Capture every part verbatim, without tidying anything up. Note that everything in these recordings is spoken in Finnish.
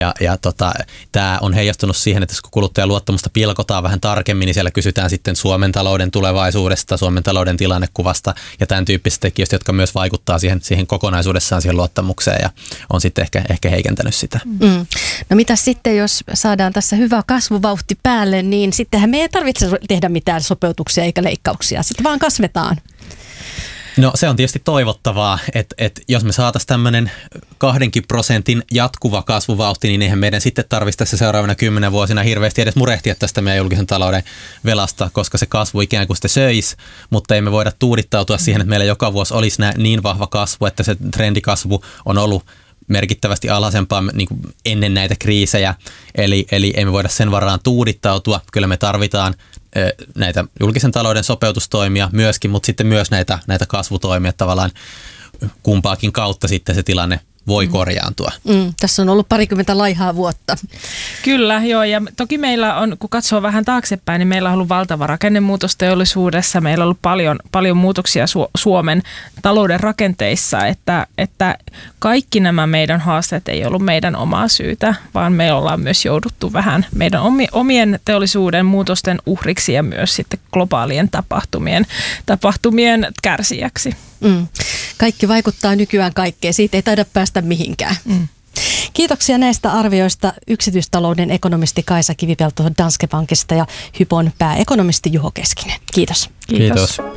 Ja, ja tota, tämä on heijastunut siihen, että kun kuluttajaluottamusta pilkotaan vähän tarkemmin, niin siellä kysytään sitten Suomen talouden tulevaisuudesta, Suomen talouden tilannekuvasta ja tämän tyyppisistä tekijöistä, jotka myös vaikuttaa siihen, siihen kokonaisuudessaan siihen luottamukseen ja on sitten ehkä, ehkä heikentänyt sitä. Mm. No mitä sitten, jos saadaan tässä hyvä kasvuvauhti päälle, niin sittenhän me ei tarvitse tehdä mitään sopeutuksia eikä leikkauksia, sitten vaan kasvetaan. No se on tietysti toivottavaa, että, että jos me saataisiin tämmöinen kahdenkin prosentin jatkuva kasvuvauhti, niin eihän meidän sitten tarvitsisi tässä seuraavana kymmenen vuosina hirveästi edes murehtia tästä meidän julkisen talouden velasta, koska se kasvu ikään kuin sitä söisi, mutta ei me voida tuudittautua siihen, että meillä joka vuosi olisi niin vahva kasvu, että se trendikasvu on ollut merkittävästi alhaisempaa niin kuin ennen näitä kriisejä, eli, eli ei me voida sen varaan tuudittautua, kyllä me tarvitaan näitä julkisen talouden sopeutustoimia myöskin, mutta sitten myös näitä, näitä kasvutoimia tavallaan kumpaakin kautta sitten se tilanne voi korjaantua. Mm, tässä on ollut parikymmentä laihaa vuotta. Kyllä, joo, ja toki meillä on, kun katsoo vähän taaksepäin, niin meillä on ollut valtava rakennemuutos teollisuudessa, meillä on ollut paljon, paljon muutoksia Su- Suomen talouden rakenteissa, että, että kaikki nämä meidän haasteet ei ollut meidän omaa syytä, vaan me ollaan myös jouduttu vähän meidän omien teollisuuden muutosten uhriksi ja myös sitten globaalien tapahtumien, tapahtumien kärsijäksi. Mm. Kaikki vaikuttaa nykyään kaikkeen, siitä ei taida päästä mihinkään. Mm. Kiitoksia näistä arvioista yksityistalouden ekonomisti Kaisa Kivipelto Danske Bankista ja Hypon pääekonomisti Juho Keskinen. Kiitos. Kiitos. Kiitos.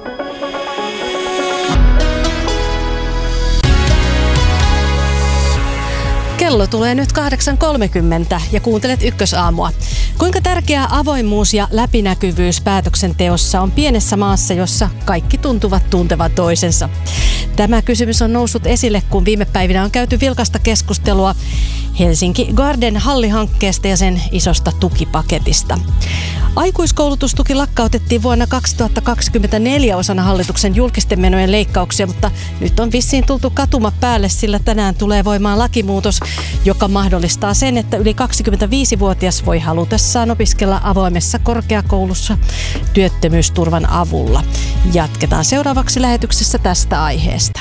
Kello tulee nyt kahdeksan kolmekymmentä ja kuuntelet Ykkösaamua. Kuinka tärkeää avoimuus ja läpinäkyvyys päätöksenteossa on pienessä maassa, jossa kaikki tuntuvat tuntevan toisensa? Tämä kysymys on noussut esille, kun viime päivinä on käyty vilkasta keskustelua Helsinki Garden Halli-hankkeesta ja sen isosta tukipaketista. Aikuiskoulutustuki lakkautettiin vuonna kaksituhattakaksikymmentäneljä osana hallituksen julkisten menojen leikkauksia, mutta nyt on vissiin tultu katuma päälle, sillä tänään tulee voimaan lakimuutos, joka mahdollistaa sen, että yli kaksikymmentäviisivuotias voi halutessaan opiskella avoimessa korkeakoulussa työttömyysturvan avulla. Jatketaan seuraavaksi lähetyksessä tästä aiheesta.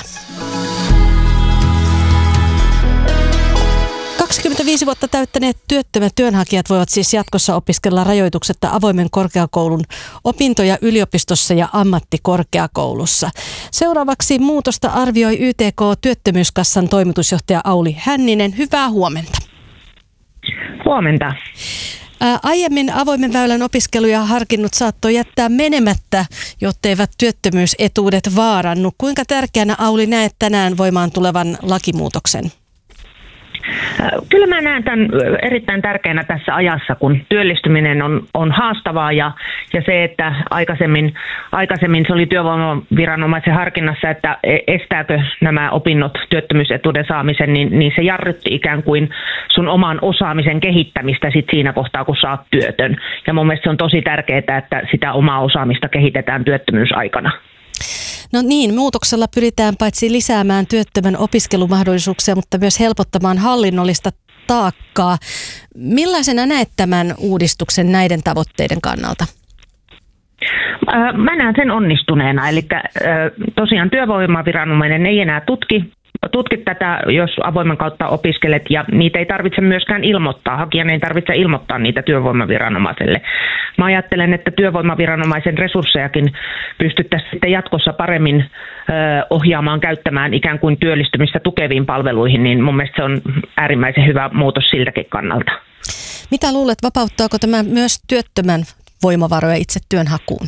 kaksikymmentäviisi vuotta täyttäneet työttömät työnhakijat voivat siis jatkossa opiskella rajoituksetta avoimen korkeakoulun opintoja yliopistossa ja ammattikorkeakoulussa. Seuraavaksi muutosta arvioi Y T K-työttömyyskassan toimitusjohtaja Auli Hänninen. Hyvää huomenta. Huomenta. Ää, aiemmin avoimen väylän opiskeluja harkinnut saattoi jättää menemättä, jotteivät työttömyysetuudet vaarannu. Kuinka tärkeänä, Auli, näet tänään voimaan tulevan lakimuutoksen? Kyllä mä näen tämän erittäin tärkeänä tässä ajassa, kun työllistyminen on, on haastavaa ja, ja se, että aikaisemmin, aikaisemmin se oli työvoimaviranomaisen harkinnassa, että estääkö nämä opinnot työttömyysetuuden saamisen, niin, niin se jarrutti ikään kuin sun oman osaamisen kehittämistä sit siinä kohtaa, kun sä oot työtön. Ja mun mielestä se on tosi tärkeää, että sitä omaa osaamista kehitetään työttömyysaikana. No niin, muutoksella pyritään paitsi lisäämään työttömän opiskelumahdollisuuksia, mutta myös helpottamaan hallinnollista taakkaa. Millaisena näet tämän uudistuksen näiden tavoitteiden kannalta? Mä näen sen onnistuneena, eli tosiaan työvoimaviranomainen ei enää tutki, tutki tätä, jos avoimen kautta opiskelet, ja niitä ei tarvitse myöskään ilmoittaa, hakijan ei tarvitse ilmoittaa niitä työvoimaviranomaiselle. Mä ajattelen, että työvoimaviranomaisen resurssejakin pystyttäisiin sitten jatkossa paremmin ö, ohjaamaan käyttämään ikään kuin työllistymistä tukeviin palveluihin, niin mun mielestä se on äärimmäisen hyvä muutos siltäkin kannalta. Mitä luulet, vapauttaako tämä myös työttömän voimavaroja itse työnhakuun?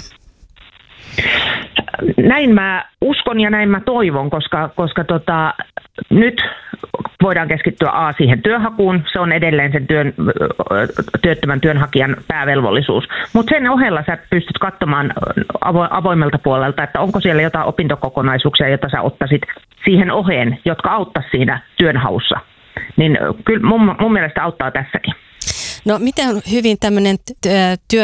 Näin mä uskon ja näin mä toivon, koska, koska tota, nyt voidaan keskittyä A siihen työhakuun, se on edelleen sen työn, työttömän työnhakijan päävelvollisuus. Mutta sen ohella sä pystyt katsomaan avo, avoimelta puolelta, että onko siellä jotain opintokokonaisuuksia, joita sä ottaisit siihen oheen, jotka auttaisi siinä työnhaussa. Niin kyllä mun, mun mielestä auttaa tässäkin. No miten hyvin tämmöinen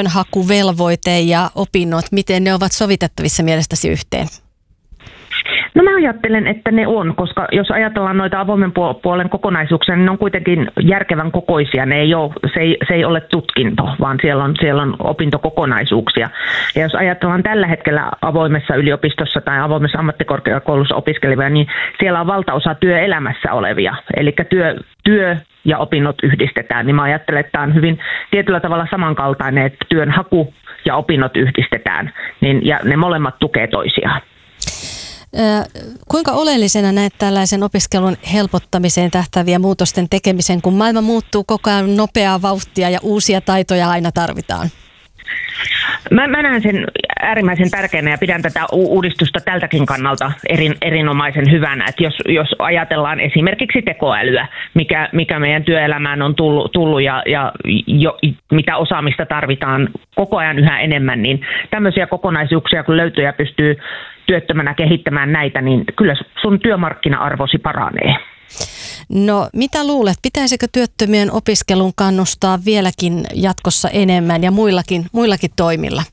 työnhakuvelvoite ja opinnot, miten ne ovat sovitettavissa mielestäsi yhteen? No mä ajattelen, että ne on, koska jos ajatellaan noita avoimen puolen kokonaisuuksia, niin ne on kuitenkin järkevän kokoisia. Ne ei ole, se, ei, se ei ole tutkinto, vaan siellä on, siellä on opintokokonaisuuksia. Ja jos ajatellaan tällä hetkellä avoimessa yliopistossa tai avoimessa ammattikorkeakoulussa opiskelevia, niin siellä on valtaosa työelämässä olevia. Eli työ, työ ja opinnot yhdistetään. Niin mä ajattelen, että tämä on hyvin tietyllä tavalla samankaltainen, että työnhaku ja opinnot yhdistetään, niin, ja ne molemmat tukee toisiaan. Kuinka oleellisena näet tällaisen opiskelun helpottamiseen tähtäviä muutosten tekemisen, kun maailma muuttuu koko ajan nopeaa vauhtia ja uusia taitoja aina tarvitaan? Mä, mä näen sen äärimmäisen tärkeänä ja pidän tätä uudistusta tältäkin kannalta erin, erinomaisen hyvänä. Että jos, jos ajatellaan esimerkiksi tekoälyä, mikä, mikä meidän työelämään on tullut, tullut ja, ja jo, mitä osaamista tarvitaan koko ajan yhä enemmän, niin tämmöisiä kokonaisuuksia, kun löytyy ja pystyy työttömänä kehittämään näitä, niin kyllä sun työmarkkina-arvosi paranee. No mitä luulet, pitäisikö työttömien opiskelun kannustaa vieläkin jatkossa enemmän ja muillakin, muillakin toimilla?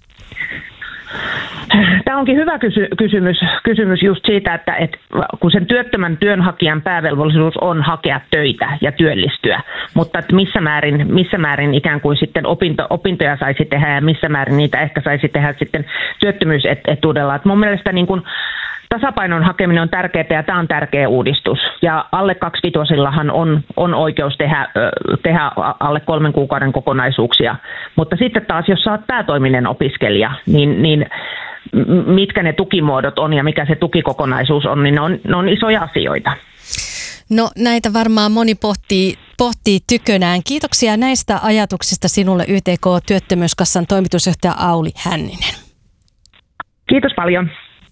Tämä onkin hyvä kysy- kysymys, kysymys just siitä, että, että kun sen työttömän työnhakijan päävelvollisuus on hakea töitä ja työllistyä, mutta että missä määrin, missä määrin ikään kuin sitten opinto, opintoja saisi tehdä ja missä määrin niitä ehkä saisi tehdä sitten työttömyysetuudella. Että mun mielestä niin kuin tasapainon hakeminen on tärkeää ja tämä on tärkeä uudistus. Ja alle kaksivitosillahan on, on oikeus tehdä, tehdä alle kolmen kuukauden kokonaisuuksia. Mutta sitten taas, jos sä oot päätoiminen opiskelija, niin, niin mitkä ne tukimuodot on ja mikä se tukikokonaisuus on, niin ne on, ne on isoja asioita. No näitä varmaan moni pohtii, pohtii tykönään. Kiitoksia näistä ajatuksista sinulle Y T K-työttömyyskassan toimitusjohtaja Auli Hänninen. Kiitos paljon.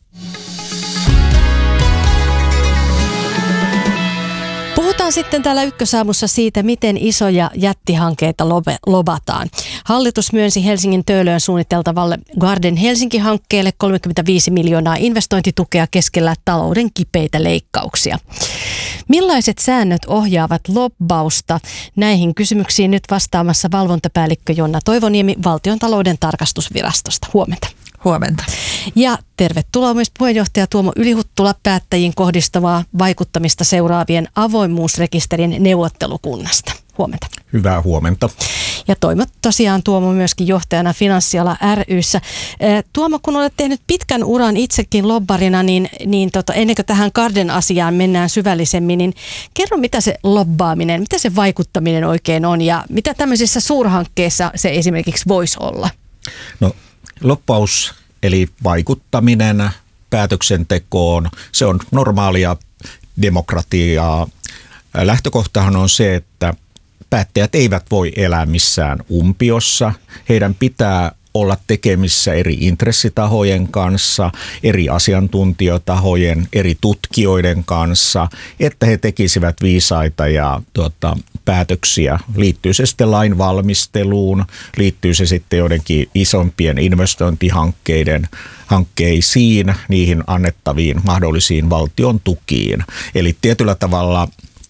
Puhutaan sitten täällä Ykkösaamussa siitä, miten isoja jättihankkeita lobataan. Hallitus myönsi Helsingin Töölöön suunniteltavalle Garden Helsinki-hankkeelle kolmekymmentäviisi miljoonaa investointitukea keskellä talouden kipeitä leikkauksia. Millaiset säännöt ohjaavat lobbausta? Näihin kysymyksiin nyt vastaamassa valvontapäällikkö Jonna Toivoniemi Valtiontalouden tarkastusvirastosta. Huomenta. Huomenta. Ja tervetuloa myös puheenjohtaja Tuomo Ylihuttula päättäjiin kohdistavaa vaikuttamista seuraavien avoimuusrekisterin neuvottelukunnasta. Huomenta. Hyvää huomenta. Ja toimit tosiaan Tuomo myöskin johtajana Finanssiala ry:ssä. Tuomo, kun olet tehnyt pitkän uran itsekin lobbarina, niin, niin tota, ennen kuin tähän Garden-asiaan mennään syvällisemmin, niin kerro mitä se lobbaaminen, mitä se vaikuttaminen oikein on ja mitä tämmöisissä suurhankkeissa se esimerkiksi voisi olla? No lobbaus eli vaikuttaminen päätöksentekoon, se on normaalia demokratiaa. Lähtökohtahan on se, että päättäjät eivät voi elää missään umpiossa. Heidän pitää olla tekemissä eri intressitahojen kanssa, eri asiantuntijatahojen, eri tutkijoiden kanssa, että he tekisivät viisaita ja tuota, päätöksiä. Liittyy se sitten lain valmisteluun, liittyy se sitten joidenkin isompien investointihankkeiden hankkeisiin, niihin annettaviin mahdollisiin valtion tukiin. Eli tietyllä tavalla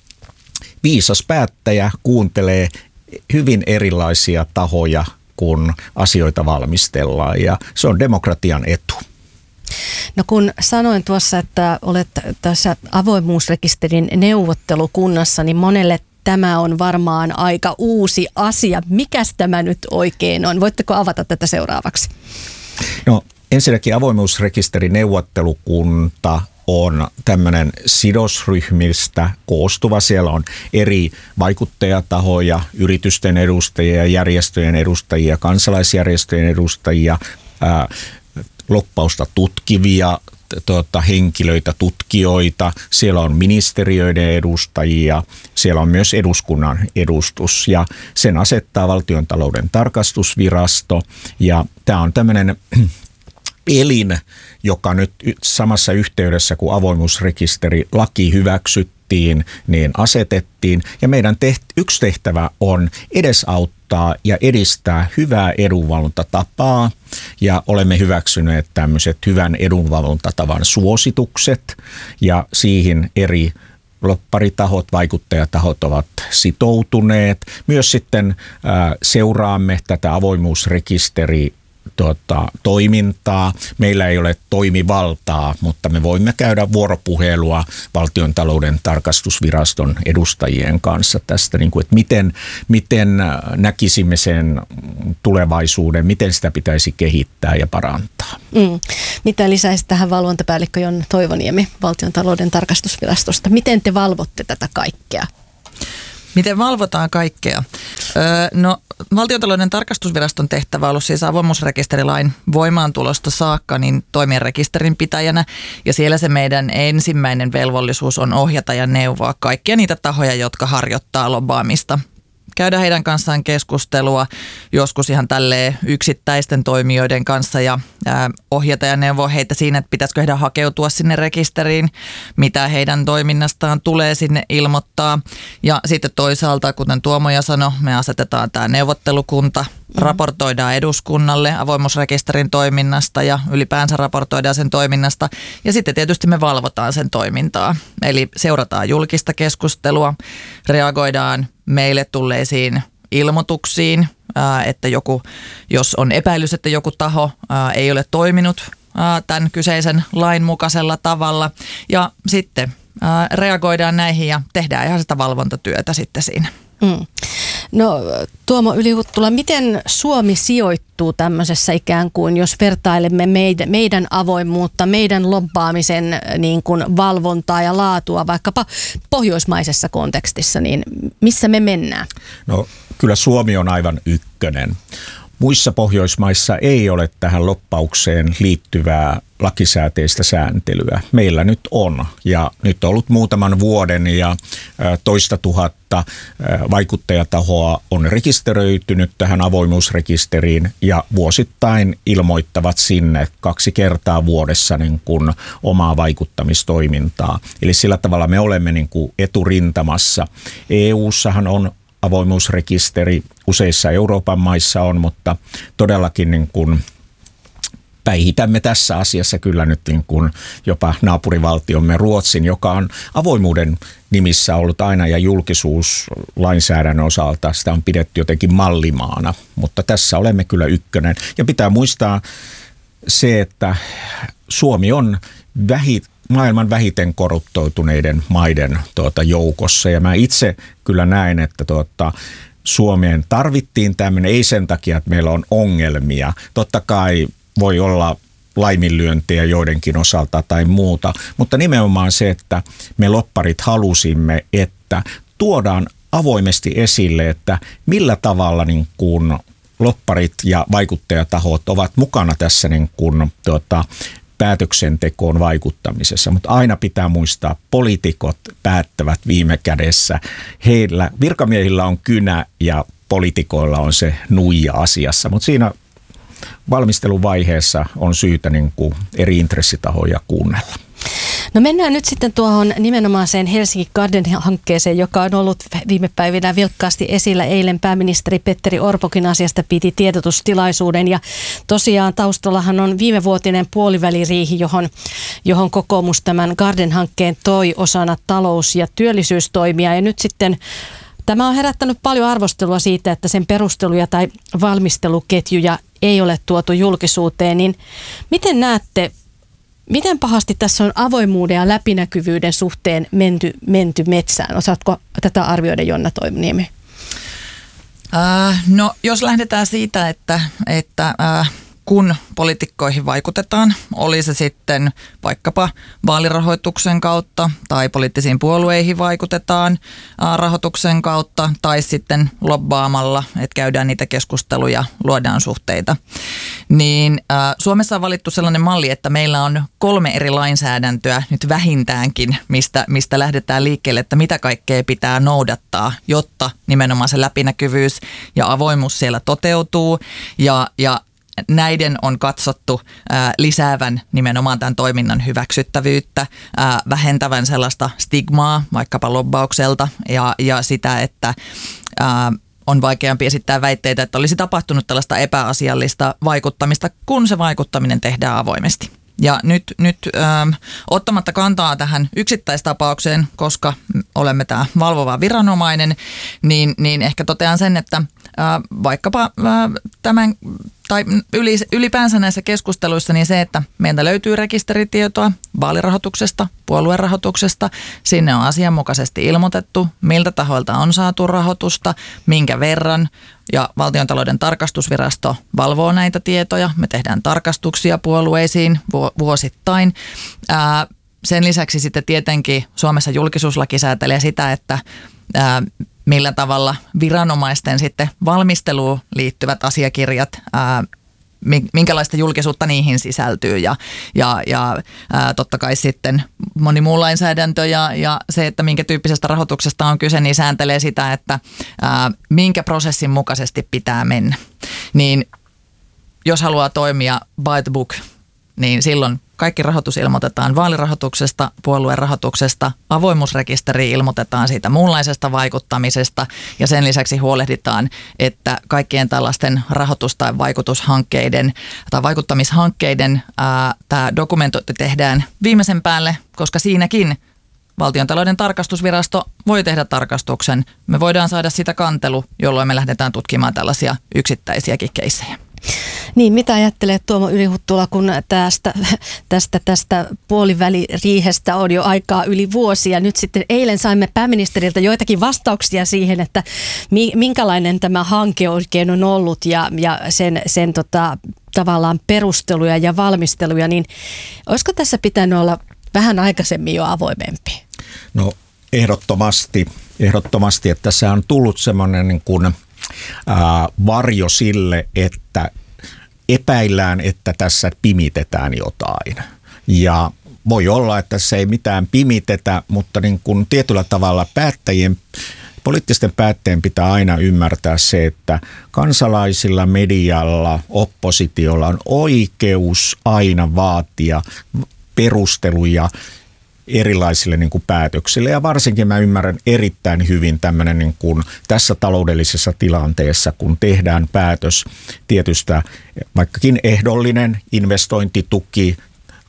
viisas päättäjä kuuntelee hyvin erilaisia tahoja, kun asioita valmistellaan, ja se on demokratian etu. No kun sanoin tuossa, että olet tässä avoimuusrekisterin neuvottelukunnassa, niin monelle tämä on varmaan aika uusi asia. Mikäs tämä nyt oikein on? Voitteko avata tätä seuraavaksi? No ensinnäkin avoimuusrekisterin neuvottelukunta on tämmöinen sidosryhmistä koostuva. Siellä on eri vaikuttajatahoja, yritysten edustajia, järjestöjen edustajia, kansalaisjärjestöjen edustajia, ää, lobbausta tutkivia tuota, henkilöitä, tutkijoita. Siellä on ministeriöiden edustajia, siellä on myös eduskunnan edustus ja sen asettaa Valtiontalouden tarkastusvirasto. Ja tämä on tämmöinen elin, joka nyt samassa yhteydessä, kun avoimuusrekisteri laki hyväksyttiin, niin asetettiin. Ja meidän teht- yksi tehtävä on edesauttaa ja edistää hyvää edunvalvontatapaa. Ja olemme hyväksyneet tämmöiset hyvän edunvalvontatavan suositukset. Ja siihen eri lobbaritahot, vaikuttajatahot ovat sitoutuneet. Myös sitten äh, seuraamme tätä avoimuusrekisteri Tuota, toimintaa. Meillä ei ole toimivaltaa, mutta me voimme käydä vuoropuhelua Valtiontalouden tarkastusviraston edustajien kanssa tästä, niin kuin, että miten, miten näkisimme sen tulevaisuuden, miten sitä pitäisi kehittää ja parantaa. Mm. Mitä lisäisi tähän valvontapäällikkö Jonna Toivoniemi Valtiontalouden tarkastusvirastosta? Miten te valvotte tätä kaikkea? Miten valvotaan kaikkea? Öö, no, Valtiontalouden tarkastusviraston tehtävä on ollut siis avoimuusrekisterilain voimaantulosta saakka niin toimien rekisterinpitäjänä. Ja siellä se meidän ensimmäinen velvollisuus on ohjata ja neuvoa kaikkia niitä tahoja, jotka harjoittaa lobbaamista. Käydä heidän kanssaan keskustelua, joskus ihan tälleen yksittäisten toimijoiden kanssa ja ää, ohjata ja neuvoa heitä siinä, että pitäisikö heidän hakeutua sinne rekisteriin, mitä heidän toiminnastaan tulee sinne ilmoittaa. Ja sitten toisaalta, kuten Tuomoja sanoi, me asetetaan tämä neuvottelukunta, raportoidaan eduskunnalle avoimuusrekisterin toiminnasta ja ylipäänsä raportoidaan sen toiminnasta. Ja sitten tietysti me valvotaan sen toimintaa, eli seurataan julkista keskustelua, reagoidaan meille tulleisiin ilmoituksiin, että joku, jos on epäilys, että joku taho ei ole toiminut tämän kyseisen lain mukaisella tavalla. Ja sitten reagoidaan näihin ja tehdään ihan sitä valvontatyötä sitten siinä. Mm. No Tuomo Ylihuttula, miten Suomi sijoittuu tämmöisessä ikään kuin, jos vertailemme meidän, meidän avoimuutta, meidän lobbaamisen niin kuin valvontaa ja laatua vaikkapa pohjoismaisessa kontekstissa, niin missä me mennään? No kyllä Suomi on aivan ykkönen. Muissa Pohjoismaissa ei ole tähän lobbaukseen liittyvää lakisääteistä sääntelyä. Meillä nyt on, ja nyt on ollut muutaman vuoden ja toista tuhatta vaikuttajatahoa on rekisteröitynyt tähän avoimuusrekisteriin ja vuosittain ilmoittavat sinne kaksi kertaa vuodessa niin kuin omaa vaikuttamistoimintaa. Eli sillä tavalla me olemme niin kuin eturintamassa. E U:ssahan on avoimuusrekisteri, useissa Euroopan maissa on, mutta todellakin niin kuin päihitämme tässä asiassa kyllä nyt niin kuin jopa naapurivaltiomme Ruotsin, joka on avoimuuden nimissä ollut aina ja julkisuuslainsäädännön osalta sitä on pidetty jotenkin mallimaana, mutta tässä olemme kyllä ykkönen. Ja pitää muistaa se, että Suomi on vähi, maailman vähiten korruptoituneiden maiden tuota, joukossa ja mä itse kyllä näen, että tuota, Suomeen tarvittiin tämmöinen, ei sen takia, että meillä on ongelmia. Totta kai voi olla laiminlyöntiä joidenkin osalta tai muuta, mutta nimenomaan se, että me lobbarit halusimme, että tuodaan avoimesti esille, että millä tavalla niin kuin lobbarit ja vaikuttajatahot ovat mukana tässä niin kuin, tuota, päätöksentekoon vaikuttamisessa, mutta aina pitää muistaa, poliitikot päättävät viime kädessä. Heillä, virkamiehillä on kynä ja poliitikoilla on se nuija asiassa, mutta siinä valmisteluvaiheessa on syytä niin kuin eri intressitahoja kuunnella. No mennään nyt sitten tuohon nimenomaiseen Helsinki Garden-hankkeeseen, joka on ollut viime päivinä vilkkaasti esillä. Eilen pääministeri Petteri Orpokin asiasta piti tiedotustilaisuuden ja tosiaan taustallahan on viimevuotinen puoliväliriihi, johon, johon kokoomus tämän Garden-hankkeen toi osana talous- ja työllisyystoimia ja nyt sitten tämä on herättänyt paljon arvostelua siitä, että sen perusteluja tai valmisteluketjuja ei ole tuotu julkisuuteen, niin miten näette, miten pahasti tässä on avoimuuden ja läpinäkyvyyden suhteen menty, menty metsään? Osaatko tätä arvioida, Jonna Toivoniemi? Äh, no jos lähdetään siitä, että, että äh, kun poliitikkoihin vaikutetaan, oli se sitten vaikkapa vaalirahoituksen kautta tai poliittisiin puolueihin vaikutetaan rahoituksen kautta tai sitten lobbaamalla, että käydään niitä keskusteluja, luodaan suhteita, niin äh, Suomessa on valittu sellainen malli, että meillä on kolme eri lainsäädäntöä nyt vähintäänkin, mistä, mistä lähdetään liikkeelle, että mitä kaikkea pitää noudattaa, jotta nimenomaan se läpinäkyvyys ja avoimuus siellä toteutuu ja, ja näiden on katsottu ää, lisäävän nimenomaan tämän toiminnan hyväksyttävyyttä, ää, vähentävän sellaista stigmaa vaikkapa lobbaukselta ja, ja sitä, että ää, on vaikeampi esittää väitteitä, että olisi tapahtunut tällaista epäasiallista vaikuttamista, kun se vaikuttaminen tehdään avoimesti. Ja nyt, nyt ähm, ottamatta kantaa tähän yksittäistapaukseen, koska olemme tämä valvova viranomainen, niin, niin ehkä totean sen, että äh, vaikkapa äh, tämän tai ylipäänsä näissä keskusteluissa niin se, että meiltä löytyy rekisteritietoa vaalirahoituksesta, puoluerahoituksesta. Sinne on asianmukaisesti ilmoitettu, miltä tahoilta on saatu rahoitusta, minkä verran. Ja Valtiontalouden tarkastusvirasto valvoo näitä tietoja. Me tehdään tarkastuksia puolueisiin vuosittain. Ää, sen lisäksi sitten tietenkin Suomessa julkisuuslaki säätelee sitä, että ää, millä tavalla viranomaisten sitten valmisteluun liittyvät asiakirjat, ää, minkälaista julkisuutta niihin sisältyy ja, ja, ja ää, totta kai sitten moni muu lainsäädäntö ja, ja se, että minkä tyyppisestä rahoituksesta on kyse, niin sääntelee sitä, että ää, minkä prosessin mukaisesti pitää mennä. Niin jos haluaa toimia by the book, niin silloin kaikki rahoitus ilmoitetaan vaalirahoituksesta, puolueen rahoituksesta, avoimuusrekisteriin ilmoitetaan siitä muunlaisesta vaikuttamisesta ja sen lisäksi huolehditaan, että kaikkien tällaisten rahoitus- tai vaikutushankkeiden tai vaikuttamishankkeiden ää, tämä dokumentointi tehdään viimeisen päälle, koska siinäkin Valtiontalouden tarkastusvirasto voi tehdä tarkastuksen. Me voidaan saada sitä kantelu, jolloin me lähdetään tutkimaan tällaisia yksittäisiäkin keissejä. Niin, mitä ajattelee Tuomo Ylihuttula, kun tästä, tästä, tästä puoliväliriihestä on jo aikaa yli vuosi ja nyt sitten eilen saimme pääministeriltä joitakin vastauksia siihen, että minkälainen tämä hanke oikein on ollut ja, ja sen, sen tota, tavallaan perusteluja ja valmisteluja, niin olisiko tässä pitänyt olla vähän aikaisemmin jo avoimempi? No ehdottomasti, ehdottomasti, että tässä on tullut semmoinen niin kuin ää, varjo sille, että epäillään, että tässä pimitetään jotain. Ja voi olla, että tässä ei mitään pimitetä, mutta niin kuin tietyllä tavalla päättäjien, poliittisten päättäjien pitää aina ymmärtää se, että kansalaisilla, medialla, oppositiolla on oikeus aina vaatia perusteluja erilaisille niin kuin päätöksille. Ja varsinkin mä ymmärrän erittäin hyvin tämmöinen niin kuin tässä taloudellisessa tilanteessa, kun tehdään päätös tietystä vaikkakin ehdollinen investointituki,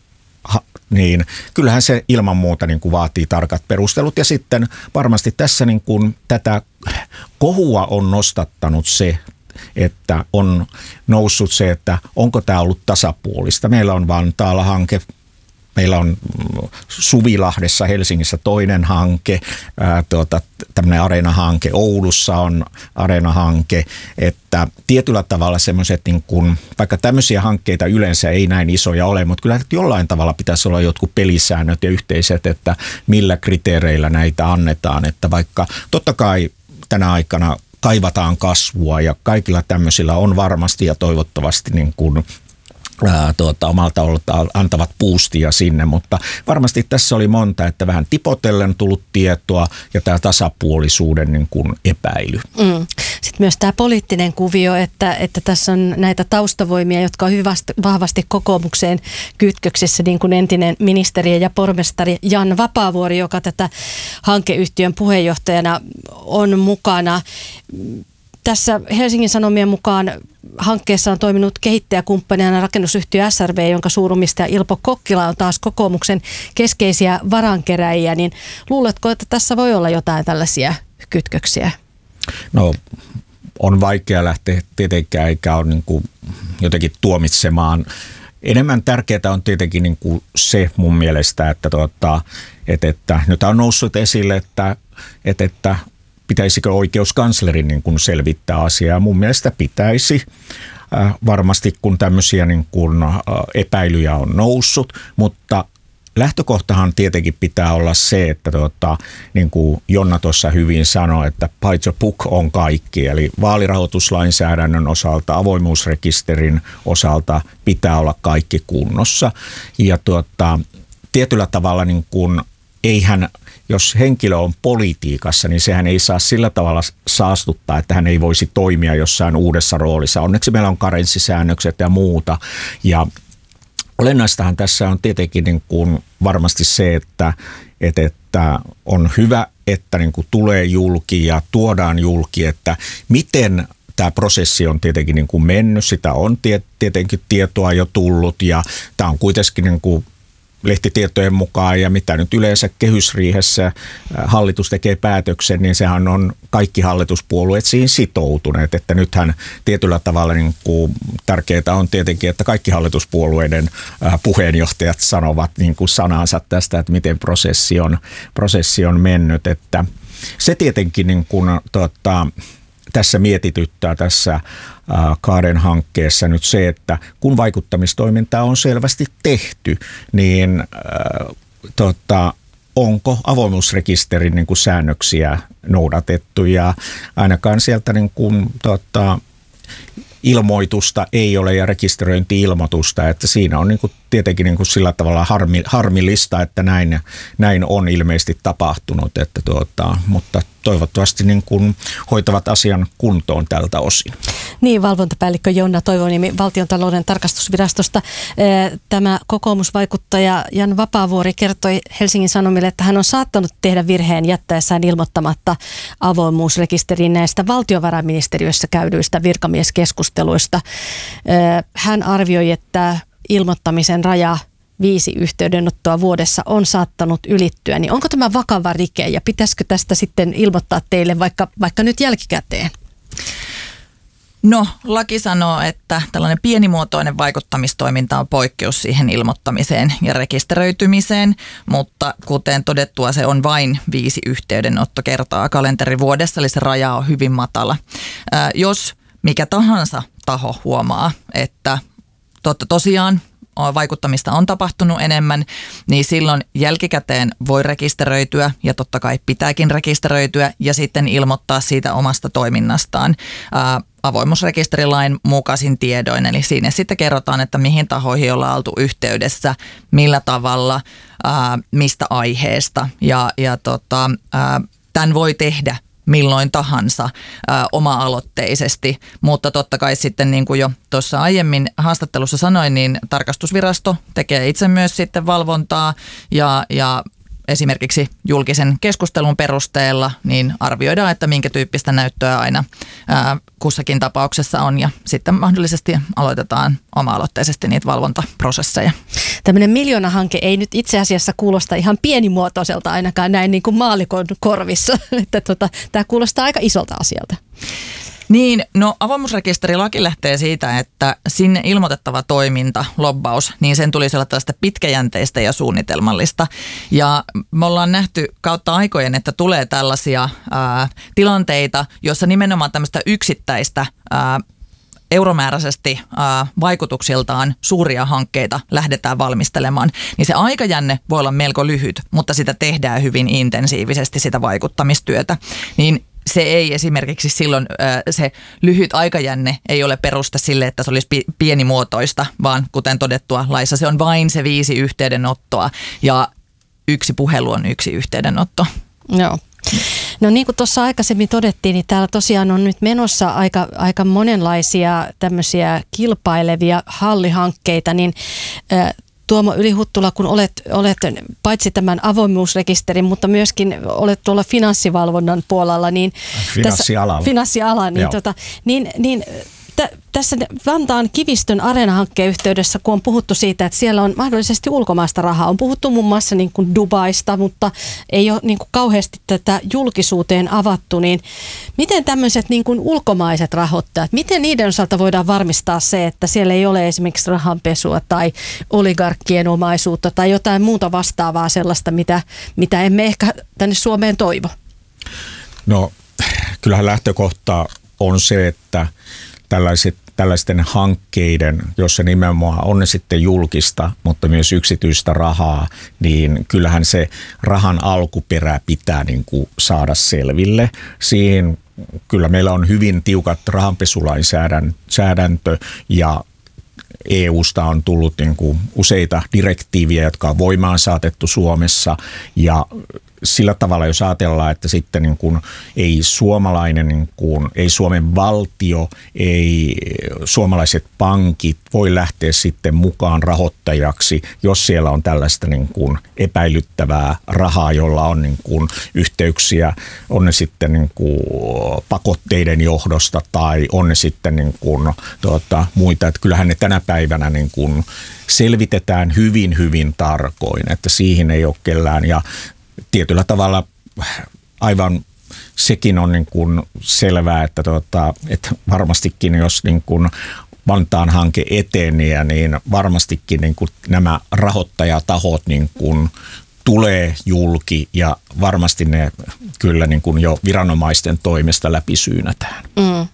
niin kyllähän se ilman muuta niin kuin vaatii tarkat perustelut. Ja sitten varmasti tässä niin kuin tätä kohua on nostattanut se, että on noussut se, että onko tämä ollut tasapuolista. Meillä on Vantaalla hanke. Meillä on Suvilahdessa Helsingissä toinen hanke, ää, tuota, tämmöinen areenahanke, Oulussa on areenahanke, että tietyllä tavalla semmoiset, niin kuin, vaikka tämmöisiä hankkeita yleensä ei näin isoja ole, mutta kyllä jollain tavalla pitäisi olla jotkut pelisäännöt ja yhteiset, että millä kriteereillä näitä annetaan, että vaikka totta kai tänä aikana kaivataan kasvua ja kaikilla tämmöisillä on varmasti ja toivottavasti niin kuin Ää, tuota, omalta oltaan antavat boostia sinne, mutta varmasti tässä oli monta, että vähän tipotellen tullut tietoa ja tämä tasapuolisuuden niin kuin epäily. Mm. Sitten myös tämä poliittinen kuvio, että, että tässä on näitä taustavoimia, jotka on hyvin vahvasti kokoomukseen kytköksissä, niin kuin entinen ministeri ja pormestari Jan Vapaavuori, joka tätä hankeyhtiön puheenjohtajana on mukana. Tässä Helsingin Sanomien mukaan hankkeessa on toiminut kehittäjäkumppanina rakennusyhtiö S R V, jonka suuromistaja Ilpo Kokkila on taas kokoomuksen keskeisiä varankeräjiä. Niin luuletko, että tässä voi olla jotain tällaisia kytköksiä? No on vaikea lähteä tietenkään, eikä ole niin kuin jotenkin tuomitsemaan. Enemmän tärkeää on tietenkin niin kuin se mun mielestä, että, tuota, että, että nyt on noussut esille, että, että, että pitäisikö oikeuskanslerin niin kuin selvittää asiaa? Mun mielestä pitäisi. Äh, varmasti kun tämmöisiä niin kuin, äh, epäilyjä on noussut, mutta lähtökohtahan tietenkin pitää olla se, että tuota, niin kuin Jonna tuossa hyvin sanoi, että by the book on kaikki. Eli vaalirahoituslainsäädännön osalta, avoimuusrekisterin osalta pitää olla kaikki kunnossa. Ja tuota, tietyllä tavalla niin kuin, eihän jos henkilö on politiikassa, niin sehän ei saa sillä tavalla saastuttaa, että hän ei voisi toimia jossain uudessa roolissa. Onneksi meillä on karenssisäännökset ja muuta. Ja olennaistahan tässä on tietenkin niin kuin varmasti se, että, että, että on hyvä, että niin kuin tulee julki ja tuodaan julki, että miten tämä prosessi on tietenkin niin kuin mennyt. Sitä on tietenkin tietoa jo tullut ja tämä on kuitenkin niin kuin lehtitietojen mukaan ja mitä nyt yleensä kehysriihessä hallitus tekee päätöksen, niin sehän on kaikki hallituspuolueet siihen sitoutuneet, että nythän tietyllä tavalla niin kuin tärkeää on tietenkin, että kaikki hallituspuolueiden puheenjohtajat sanovat niin kuin sanansa tästä, että miten prosessi on, prosessi on mennyt, että se tietenkin niin kuin, tota, tässä mietityttää tässä äh, Kaaren hankkeessa nyt se, että kun vaikuttamistoimintaa on selvästi tehty, niin äh, tota, onko avoimuusrekisterin niin kuin säännöksiä noudatettu ja ainakaan sieltä niin kuin, tota, ilmoitusta ei ole ja rekisteröinti-ilmoitusta, että siinä on niin kuin tietenkin niin kuin sillä tavalla harmi, harmillista, että näin, näin on ilmeisesti tapahtunut, että tuota, mutta toivottavasti niin kuin hoitavat asian kuntoon tältä osin. Niin, valvontapäällikkö Jouna Toivoniemi Valtiontalouden tarkastusvirastosta. Tämä kokoomusvaikuttaja Jan Vapaavuori kertoi Helsingin Sanomille, että hän on saattanut tehdä virheen jättäessään ilmoittamatta avoimuusrekisteriin näistä valtiovarainministeriössä käydyistä virkamieskeskusteluista. Hän arvioi, että ilmoittamisen raja viisi yhteydenottoa vuodessa on saattanut ylittyä, niin onko tämä vakava rike ja pitäisikö tästä sitten ilmoittaa teille vaikka, vaikka nyt jälkikäteen? No, laki sanoo, että tällainen pienimuotoinen vaikuttamistoiminta on poikkeus siihen ilmoittamiseen ja rekisteröitymiseen, mutta kuten todettua, se on vain viisi yhteydenottokertaa kalenterivuodessa, eli se raja on hyvin matala. Ää, jos mikä tahansa taho huomaa, että totta tosiaan vaikuttamista on tapahtunut enemmän, niin silloin jälkikäteen voi rekisteröityä ja totta kai pitääkin rekisteröityä ja sitten ilmoittaa siitä omasta toiminnastaan ää, avoimuusrekisterilain mukaisin tiedoin. Eli siinä sitten kerrotaan, että mihin tahoihin ollaan oltu yhteydessä, millä tavalla, ää, mistä aiheesta ja, ja tota, ää, tämän voi tehdä milloin tahansa ää, oma-aloitteisesti, mutta totta kai sitten niin kuin jo tuossa aiemmin haastattelussa sanoin, niin tarkastusvirasto tekee itse myös sitten valvontaa ja, ja esimerkiksi julkisen keskustelun perusteella niin arvioidaan, että minkä tyyppistä näyttöä aina ää, kussakin tapauksessa on ja sitten mahdollisesti aloitetaan oma-aloitteisesti niitä valvontaprosesseja. Tämmöinen miljoonahanke ei nyt itse asiassa kuulosta ihan pienimuotoiselta ainakaan näin niin kuin maallikon korvissa, että tota, tämä kuulostaa aika isolta asialta. Niin, no avoimuusrekisterilaki lähtee siitä, että sinne ilmoitettava toiminta, lobbaus, niin sen tulisi olla tällaista pitkäjänteistä ja suunnitelmallista. Ja me ollaan nähty kautta aikojen, että tulee tällaisia ää, tilanteita, joissa nimenomaan tämmöistä yksittäistä ää, euromääräisesti ää, vaikutuksiltaan suuria hankkeita lähdetään valmistelemaan, niin se aikajänne voi olla melko lyhyt, mutta sitä tehdään hyvin intensiivisesti, sitä vaikuttamistyötä. Niin se ei esimerkiksi silloin, se lyhyt aikajänne ei ole peruste sille, että se olisi pienimuotoista, vaan kuten todettua laissa, se on vain se viisi yhteydenottoa ja yksi puhelu on yksi yhteydenotto. Joo. No niin kuin tuossa aikaisemmin todettiin, niin täällä tosiaan on nyt menossa aika, aika monenlaisia tämmöisiä kilpailevia hallihankkeita, niin äh, Tuomo Ylihuttula, kun olet, olet paitsi tämän avoimuusrekisterin, mutta myöskin olet tuolla finanssivalvonnan puolella, niin finanssialalla, tässä, finanssiala, niin, tota, niin, niin tä, tässä Vantaan Kivistön Areena-hankkeen yhteydessä, kun on puhuttu siitä, että siellä on mahdollisesti ulkomaista rahaa, on puhuttu muun muassa niin kuin Dubaista, mutta ei ole niin kuin kauheasti tätä julkisuuteen avattu, niin miten tämmöiset niin kuin ulkomaiset rahoittajat, miten niiden osalta voidaan varmistaa se, että siellä ei ole esimerkiksi rahanpesua tai oligarkkien omaisuutta tai jotain muuta vastaavaa sellaista, mitä, mitä emme ehkä tänne Suomeen toivo? No, kyllähän lähtökohta on se, että tällaiset, tällaisten hankkeiden, jossa nimenomaan on ne sitten julkista, mutta myös yksityistä rahaa, niin kyllähän se rahan alkuperä pitää niin kuin saada selville. Siihen kyllä meillä on hyvin tiukat rahanpesulainsäädäntö ja E U:sta on tullut niin kuin useita direktiivejä, jotka on voimaan saatettu Suomessa ja sillä tavalla, jos ajatellaan, että sitten niin kuin ei suomalainen, niin kuin, ei Suomen valtio, ei suomalaiset pankit voi lähteä sitten mukaan rahoittajaksi, jos siellä on tällaista niin kuin epäilyttävää rahaa, jolla on niin kuin yhteyksiä, on ne sitten niin kuin pakotteiden johdosta tai on ne sitten niin kuin, tuota, muita. Että kyllähän ne tänä päivänä niin kuin selvitetään hyvin, hyvin tarkoin, että siihen ei ole kellään. Ja tietyllä tavalla aivan sekin on niin kuin selvää, että, tuota, että varmastikin jos niin kuin Vantaan hanke etenee, niin varmastikin niin kuin nämä rahoittajatahot niin kuin tulee julki ja varmasti ne kyllä niin kuin jo viranomaisten toimesta läpisyynätään. Mm.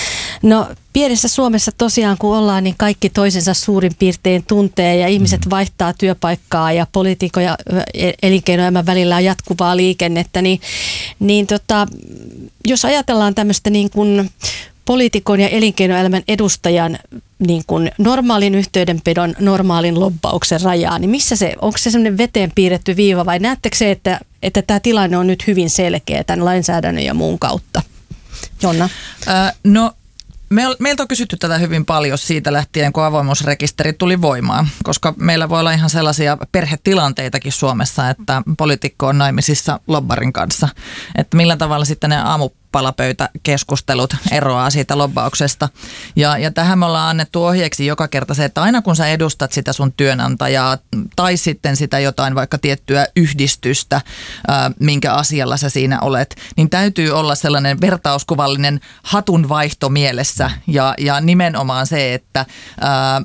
No pienessä Suomessa tosiaan kun ollaan, niin kaikki toisensa suurin piirtein tuntee ja ihmiset vaihtaa työpaikkaa ja poliitikon ja elinkeinoelämän välillä on jatkuvaa liikennettä, niin, niin tota, jos ajatellaan tämmöistä niin kuin poliitikon ja elinkeinoelämän edustajan niin kuin normaalin yhteydenpidon, normaalin lobbauksen rajaa, niin missä se, onko se semmoinen veteen piirretty viiva vai näettekö se, että, että tämä tilanne on nyt hyvin selkeä tämän lainsäädännön ja muun kautta? Jonna? Äh, no meiltä on kysytty tätä hyvin paljon siitä lähtien, kun avoimuusrekisteri tuli voimaan, koska meillä voi olla ihan sellaisia perhetilanteitakin Suomessa, että poliitikko on naimisissa lobbarin kanssa, että millä tavalla sitten ne aamupalapöytäkeskustelut eroaa siitä lobbauksesta. Ja, ja tähän me ollaan annettu ohjeeksi joka kerta se, että aina kun sä edustat sitä sun työnantajaa tai sitten sitä jotain vaikka tiettyä yhdistystä, ää, minkä asialla sä siinä olet, niin täytyy olla sellainen vertauskuvallinen hatunvaihto mielessä ja, ja nimenomaan se, että ää,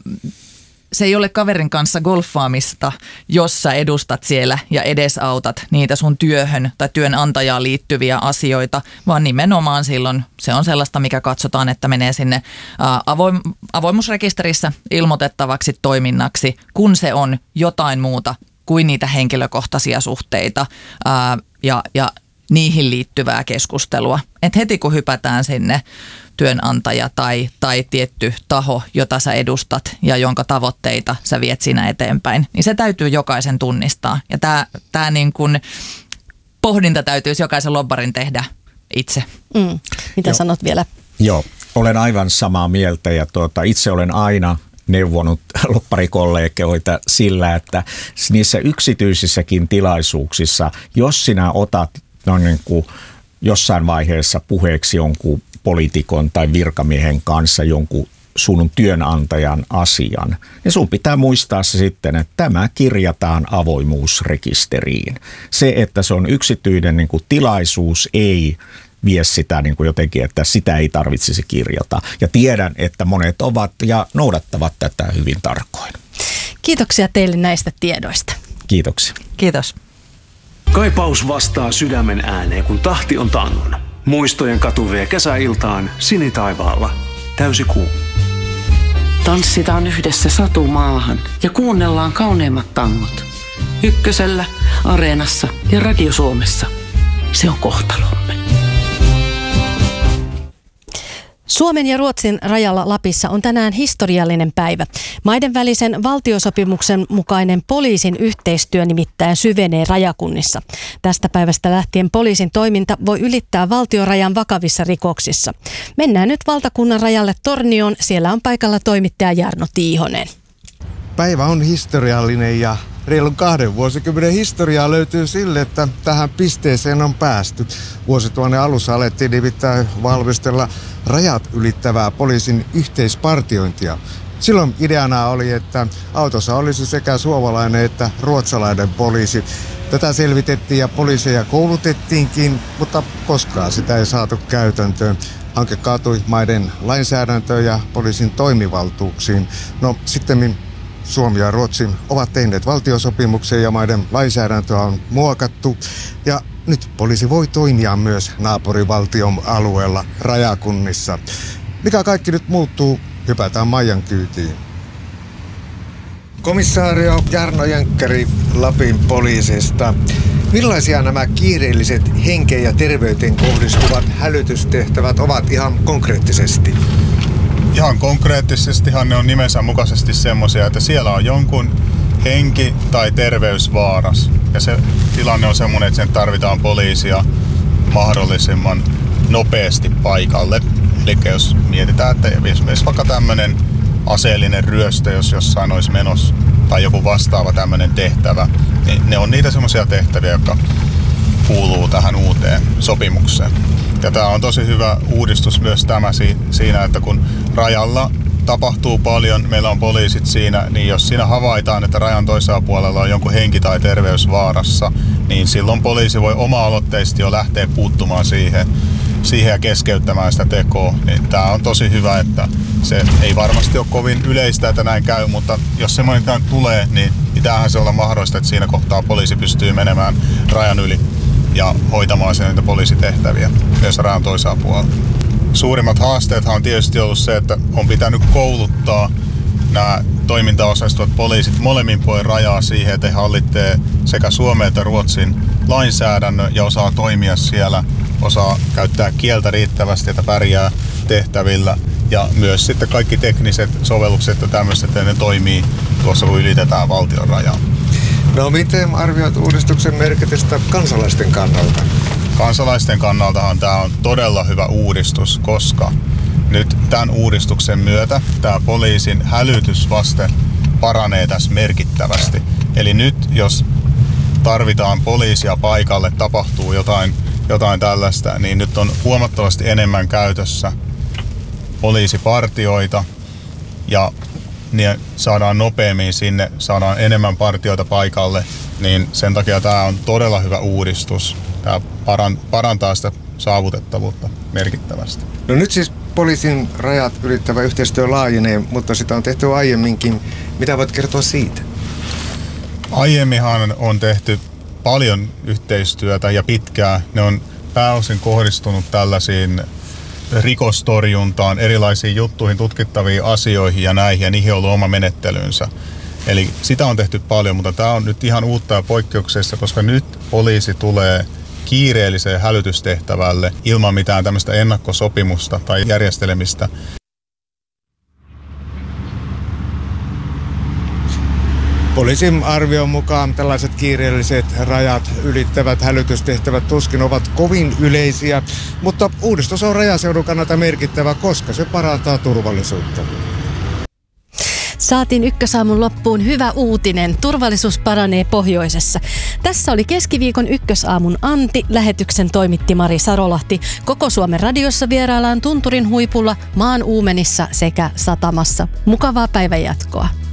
se ei ole kaverin kanssa golfaamista, jos sä edustat siellä ja edesautat niitä sun työhön tai työnantajaan liittyviä asioita, vaan nimenomaan silloin se on sellaista, mikä katsotaan, että menee sinne avoim- avoimuusrekisterissä ilmoitettavaksi toiminnaksi, kun se on jotain muuta kuin niitä henkilökohtaisia suhteita ää, ja, ja niihin liittyvää keskustelua. Et heti kun hypätään sinne työnantaja tai, tai tietty taho, jota sä edustat ja jonka tavoitteita sä viet siinä eteenpäin, niin se täytyy jokaisen tunnistaa. Ja tämä tää niin kun pohdinta täytyisi jokaisen lobbarin tehdä itse. Mm. Mitä Joo. sanot vielä? Joo, olen aivan samaa mieltä ja tuota, itse olen aina neuvonut lobbarikollegoita sillä, että niissä yksityisissäkin tilaisuuksissa, jos sinä otat no niin kuin jossain vaiheessa puheeksi jonkun poliitikon tai virkamiehen kanssa jonkun sun työnantajan asian, niin sun pitää muistaa se sitten, että tämä kirjataan avoimuusrekisteriin. Se, että se on yksityinen niin kuin tilaisuus, ei vie sitä niin kuin jotenkin, että sitä ei tarvitsisi kirjata. Ja tiedän, että monet ovat ja noudattavat tätä hyvin tarkoin. Kiitoksia teille näistä tiedoista. Kiitoksia. Kiitos. Kaipaus vastaa sydämen ääneen, kun tahti on tangon. Muistojen katu vie kesäiltaan sinitaivaalla. Täysi kuu. Tanssitaan yhdessä satumaahan ja kuunnellaan kauneimmat tangot. Ykkösellä, Areenassa ja Radio Suomessa. Se on kohtalomme. Suomen ja Ruotsin rajalla Lapissa on tänään historiallinen päivä. Maiden välisen valtiosopimuksen mukainen poliisin yhteistyö nimittäin syvenee rajakunnissa. Tästä päivästä lähtien poliisin toiminta voi ylittää valtiorajan vakavissa rikoksissa. Mennään nyt valtakunnan rajalle Tornioon. Siellä on paikalla toimittaja Jarno Tiihonen. Päivä on historiallinen ja reilun kahden vuosikymmenen historiaa löytyy sille, että tähän pisteeseen on päästy. Vuosituhannen alussa alettiin nimittäin valmistella rajat ylittävää poliisin yhteispartiointia. Silloin ideana oli, että autossa olisi sekä suomalainen että ruotsalainen poliisi. Tätä selvitettiin ja poliiseja koulutettiinkin, mutta koskaan sitä ei saatu käytäntöön. Hanke kaatui maiden lainsäädäntöön ja poliisin toimivaltuuksiin. No sitten Suomi ja Ruotsi ovat tehneet valtiosopimuksen ja maiden lainsäädäntöä on muokattu. Ja nyt poliisi voi toimia myös naapurivaltion alueella rajakunnissa. Mikä kaikki nyt muuttuu? Hypätään Maijan kyytiin. Komissaario Jarno Jönkkari Lapin poliisista. Millaisia nämä kiireelliset henkeen ja terveyteen kohdistuvat hälytystehtävät ovat ihan konkreettisesti? Ihan konkreettisestihan ne on nimensä mukaisesti semmoisia, että siellä on jonkun henki- tai terveysvaaras. Ja se tilanne on semmoinen, että sen tarvitaan poliisia mahdollisimman nopeasti paikalle. Eli jos mietitään, että esimerkiksi vaikka tämmöinen aseellinen ryöstö, jos jossain olisi menossa, tai joku vastaava tämmöinen tehtävä, niin ne on niitä semmoisia tehtäviä, jotka kuuluu tähän uuteen sopimukseen. Ja tämä on tosi hyvä uudistus myös tämä siinä, että kun rajalla tapahtuu paljon, meillä on poliisit siinä, niin jos siinä havaitaan, että rajan toisella puolella on jonkun henki- tai terveysvaarassa, niin silloin poliisi voi oma-aloitteisesti jo lähteä puuttumaan siihen, siihen ja keskeyttämään sitä tekoa. Niin tämä on tosi hyvä, että se ei varmasti ole kovin yleistä, että näin käy, mutta jos semmoinen tulee, niin pitäähän se olla mahdollista, että siinä kohtaa poliisi pystyy menemään rajan yli ja hoitamaan sen niitä poliisitehtäviä myös rajan toisella puolella. Suurimmat haasteethan on tietysti ollut se, että on pitänyt kouluttaa nämä toimintaosallistuvat poliisit molemmin puolin rajaa siihen, että he hallitsee sekä Suomen että Ruotsin lainsäädännön ja osaa toimia siellä, osaa käyttää kieltä riittävästi, että pärjää tehtävillä. Ja myös sitten kaikki tekniset sovellukset ja tämmöiset, että ne toimii tuossa, kun ylitetään valtion rajaa. No miten arvioit uudistuksen merkitystä kansalaisten kannalta? Kansalaisten kannaltahan tämä on todella hyvä uudistus, koska nyt tämän uudistuksen myötä tämä poliisin hälytysvaste paranee tässä merkittävästi. Eli nyt jos tarvitaan poliisia paikalle, tapahtuu jotain, jotain tällaista, niin nyt on huomattavasti enemmän käytössä poliisipartioita ja ne saadaan nopeammin sinne, saadaan enemmän partioita paikalle, niin sen takia tämä on todella hyvä uudistus. Tämä parantaa sitä saavutettavuutta merkittävästi. No nyt siis poliisin rajat ylittävä yhteistyö laajenee, mutta sitä on tehty aiemminkin. Mitä voit kertoa siitä? Aiemminhan on tehty paljon yhteistyötä ja pitkää. Ne on pääosin kohdistunut tällaisiin rikostorjuntaan, erilaisiin juttuihin, tutkittaviin asioihin ja näihin, ja niihin on ollut oma menettelynsä. Eli sitä on tehty paljon, mutta tämä on nyt ihan uutta ja poikkeuksessa, koska nyt poliisi tulee kiireelliseen hälytystehtävälle ilman mitään tämmöistä ennakkosopimusta tai järjestelemistä. Poliisin arvion mukaan tällaiset kiireelliset rajat ylittävät hälytystehtävät tuskin ovat kovin yleisiä, mutta uudistus on rajaseudun kannalta merkittävä, koska se parantaa turvallisuutta. Saatiin Ykkösaamun loppuun hyvä uutinen. Turvallisuus paranee pohjoisessa. Tässä oli keskiviikon Ykkösaamun Antti. Lähetyksen toimitti Mari Sarolahti. Koko Suomen radiossa vieraillaan Tunturin huipulla, maan uumenissa sekä satamassa. Mukavaa päivänjatkoa.